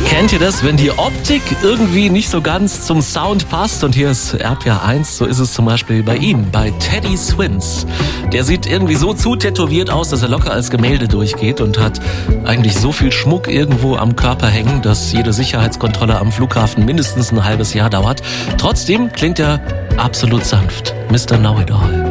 Kennt ihr das, wenn die Optik irgendwie nicht so ganz zum Sound passt? Und hier ist RPR 1, so ist es zum Beispiel bei ihm, bei Teddy Swins. Der sieht irgendwie so zutätowiert aus, dass er locker als Gemälde durchgeht und hat eigentlich so viel Schmuck irgendwo am Körper hängen, dass jede Sicherheitskontrolle am Flughafen mindestens ein halbes Jahr dauert. Trotzdem klingt er absolut sanft. Mr. Know-it-all.